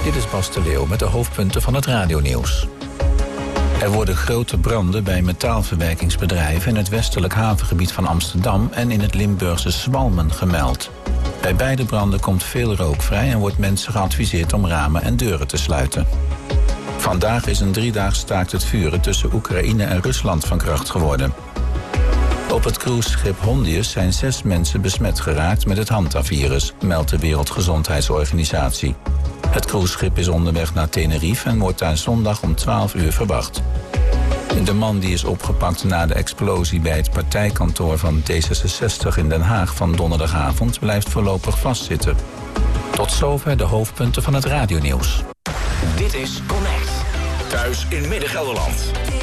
Dit is Bas de Leeuw met de hoofdpunten van het radionieuws. Er worden grote branden bij metaalverwerkingsbedrijven in het westelijk havengebied van Amsterdam en in het Limburgse Zwalmen gemeld. Bij beide branden komt veel rook vrij en wordt mensen geadviseerd om ramen en deuren te sluiten. Vandaag is een 3-daags staakt het vuren tussen Oekraïne en Rusland van kracht geworden. Op het cruiseschip Hondius zijn 6 mensen besmet geraakt met het Hanta-virus, meldt de Wereldgezondheidsorganisatie. Het cruiseschip is onderweg naar Tenerife en wordt daar zondag om 12 uur verwacht. De man die is opgepakt na de explosie bij het partijkantoor van D66 in Den Haag van donderdagavond blijft voorlopig vastzitten. Tot zover de hoofdpunten van het radionieuws. Dit is Connect. Thuis in Midden-Gelderland.